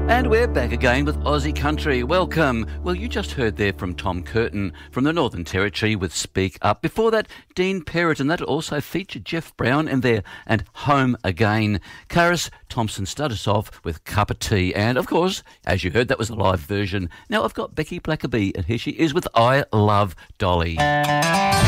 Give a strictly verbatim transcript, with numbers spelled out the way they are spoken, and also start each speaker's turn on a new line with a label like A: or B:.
A: And we're back again with Aussie Country. Welcome. Well, you just heard there from Tom Curtin from the Northern Territory with Speak Up. Before that, Dean Perrott, and that also featured Jeff Brown in there and Home Again. Karis Thompson started us off with Cup of Tea. And, of course, as you heard, that was a live version. Now I've got Becky Blackaby, and here she is with I Love Dolly.